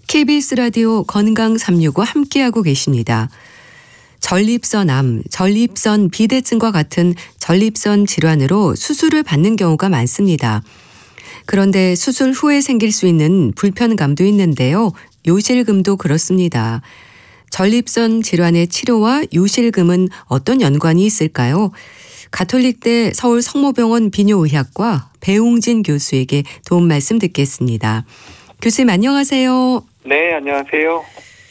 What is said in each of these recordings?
KBS 라디오 건강 365 함께하고 계십니다. 전립선암, 전립선 비대증과 같은 전립선 질환으로 수술을 받는 경우가 많습니다. 그런데 수술 후에 생길 수 있는 불편감도 있는데요. 요실금도 그렇습니다. 전립선 질환의 치료와 요실금은 어떤 연관이 있을까요? 가톨릭대 서울 성모병원 비뇨의학과 배웅진 교수에게 도움 말씀 듣겠습니다. 교수님 안녕하세요. 네, 안녕하세요.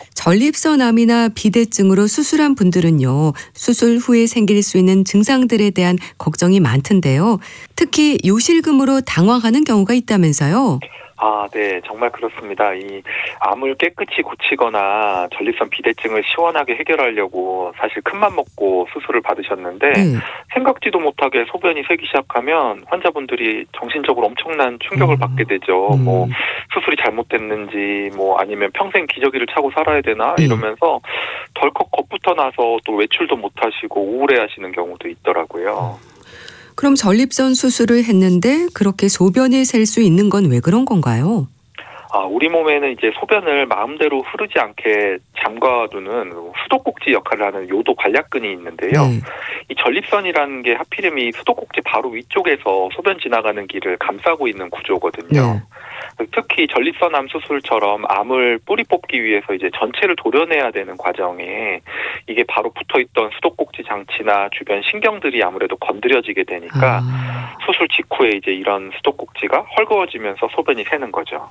전립선암이나 비대증으로 수술한 분들은요, 수술 후에 생길 수 있는 증상들에 대한 걱정이 많던데요. 특히 요실금으로 당황하는 경우가 있다면서요. 네, 정말 그렇습니다. 이 암을 깨끗이 고치거나 전립선 비대증을 시원하게 해결하려고 사실 큰맘 먹고 수술을 받으셨는데 생각지도 못하게 소변이 새기 시작하면 환자분들이 정신적으로 엄청난 충격을 받게 되죠. 수술이 잘못됐는지 아니면 평생 기저귀를 차고 살아야 되나 이러면서 덜컥 겁부터 나서 또 외출도 못하시고 우울해하시는 경우도 있더라고요. 그럼 전립선 수술을 했는데 그렇게 소변이 셀 수 있는 건 왜 그런 건가요? 우리 몸에는 이제 소변을 마음대로 흐르지 않게 잠가두는 수도꼭지 역할을 하는 요도 관략근이 있는데요. 이 전립선이라는 게 하필이면 이 수도꼭지 바로 위쪽에서 소변 지나가는 길을 감싸고 있는 구조거든요. 특히 전립선암 수술처럼 암을 뿌리 뽑기 위해서 이제 전체를 도려내야 되는 과정에 이게 바로 붙어있던 수도꼭지 장치나 주변 신경들이 아무래도 건드려지게 되니까 수술 직후에 이제 이런 수도꼭지가 헐거워지면서 소변이 새는 거죠.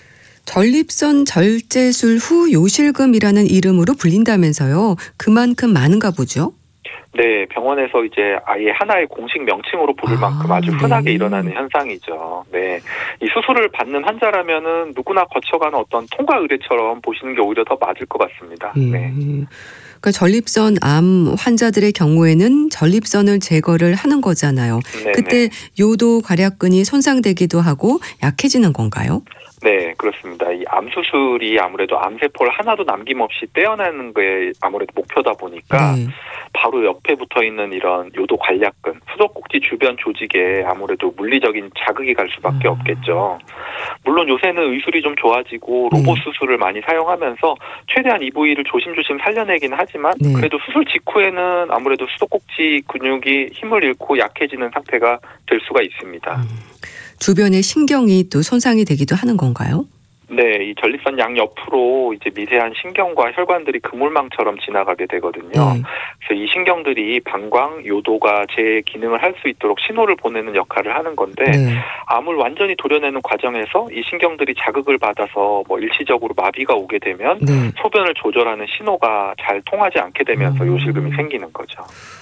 전립선 절제술 후 요실금이라는 이름으로 불린다면서요. 그만큼 많은가 보죠? 네, 병원에서 이제 아예 하나의 공식 명칭으로 부를 만큼 아주 흔하게 일어나는 현상이죠. 네, 이 수술을 받는 환자라면은 누구나 거쳐가는 어떤 통과 의례처럼 보시는 게 오히려 더 맞을 것 같습니다. 네. 그러니까 전립선 암 환자들의 경우에는 전립선을 제거를 하는 거잖아요. 네네. 그때 요도 괄약근이 손상되기도 하고 약해지는 건가요? 네, 그렇습니다. 이 암 수술이 아무래도 암세포를 하나도 남김없이 떼어내는 게 아무래도 목표다 보니까 바로 옆에 붙어 있는 이런 요도 관략근, 수도꼭지 주변 조직에 아무래도 물리적인 자극이 갈 수밖에 없겠죠. 물론 요새는 의술이 좀 좋아지고 로봇 수술을 많이 사용하면서 최대한 이 부위를 조심조심 살려내긴 하지만 그래도 수술 직후에는 아무래도 수도꼭지 근육이 힘을 잃고 약해지는 상태가 될 수가 있습니다. 주변의 신경이 또 손상이 되기도 하는 건가요? 네, 이 전립선 양옆으로 이제 미세한 신경과 혈관들이 그물망처럼 지나가게 되거든요. 그래서 이 신경들이 방광, 요도가 제 기능을 할 수 있도록 신호를 보내는 역할을 하는 건데 암을 완전히 도려내는 과정에서 이 신경들이 자극을 받아서 일시적으로 마비가 오게 되면 소변을 조절하는 신호가 잘 통하지 않게 되면서 요실금이 생기는 거죠.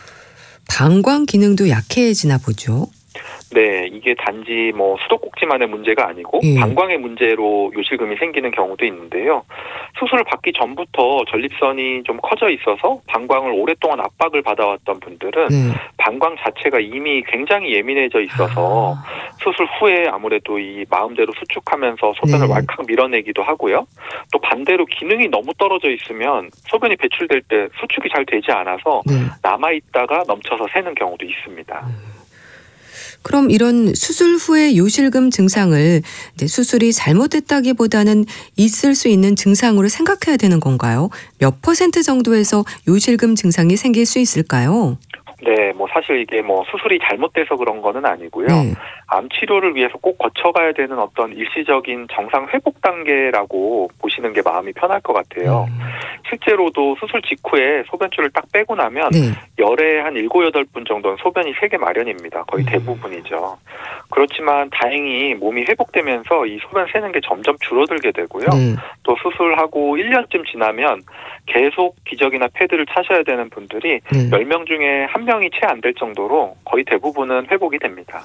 방광 기능도 약해지나 보죠? 네, 이게 단지 수도꼭지만의 문제가 아니고 방광의 문제로 요실금이 생기는 경우도 있는데요. 수술을 받기 전부터 전립선이 좀 커져 있어서 방광을 오랫동안 압박을 받아왔던 분들은 방광 자체가 이미 굉장히 예민해져 있어서 수술 후에 아무래도 이 마음대로 수축하면서 소변을 왈칵 밀어내기도 하고요. 또 반대로 기능이 너무 떨어져 있으면 소변이 배출될 때 수축이 잘 되지 않아서 남아있다가 넘쳐서 새는 경우도 있습니다. 그럼 이런 수술 후의 요실금 증상을 이제 수술이 잘못됐다기보다는 있을 수 있는 증상으로 생각해야 되는 건가요? 몇 % 정도에서 요실금 증상이 생길 수 있을까요? 네, 사실 이게 수술이 잘못돼서 그런 거는 아니고요. 암 치료를 위해서 꼭 거쳐가야 되는 어떤 일시적인 정상 회복 단계라고 보시는 게 마음이 편할 것 같아요. 실제로도 수술 직후에 소변줄을 딱 빼고 나면 열에 한 7, 8분 정도는 소변이 새게 마련입니다. 거의 대부분이죠. 그렇지만 다행히 몸이 회복되면서 이 소변 새는 게 점점 줄어들게 되고요. 또 수술하고 1년쯤 지나면 계속 기저귀나 패드를 차셔야 되는 분들이 10명 중에 1명이 채 안 될 정도로 거의 대부분은 회복이 됩니다.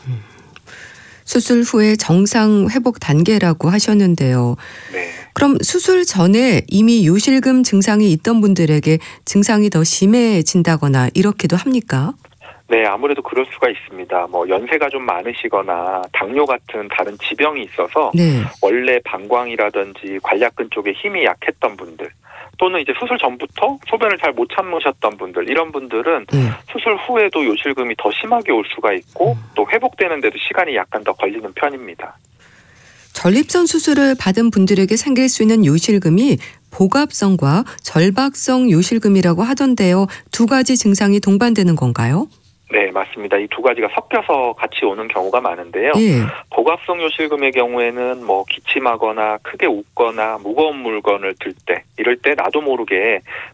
수술 후에 정상 회복 단계라고 하셨는데요. 그럼 수술 전에 이미 요실금 증상이 있던 분들에게 증상이 더 심해진다거나 이렇게도 합니까? 네, 아무래도 그럴 수가 있습니다. 연세가 좀 많으시거나 당뇨 같은 다른 지병이 있어서 원래 방광이라든지 관략근 쪽에 힘이 약했던 분들 또는 이제 수술 전부터 소변을 잘 못 참으셨던 분들 이런 분들은 수술 후에도 요실금이 더 심하게 올 수가 있고 또 회복되는데도 시간이 약간 더 걸리는 편입니다. 전립선 수술을 받은 분들에게 생길 수 있는 요실금이 복압성과 절박성 요실금이라고 하던데요. 두 가지 증상이 동반되는 건가요? 네, 맞습니다. 이 두 가지가 섞여서 같이 오는 경우가 많은데요. 예. 복압성 요실금의 경우에는 뭐 기침하거나 크게 웃거나 무거운 물건을 들 때, 이럴 때 나도 모르게